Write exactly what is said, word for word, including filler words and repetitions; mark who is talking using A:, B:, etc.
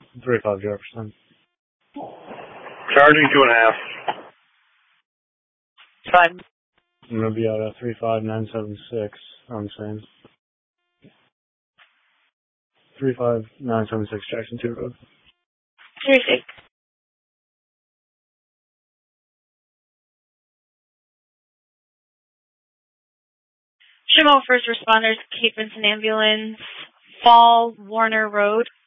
A: three five Jefferson.
B: Charging two and a half.
C: Fine.
A: I'm going to be out at three five nine seven six on the same. three five nine seven six Jackson two Road.
C: three six. Shimo first responders, Cape Vincent Ambulance, Fall Warner Road.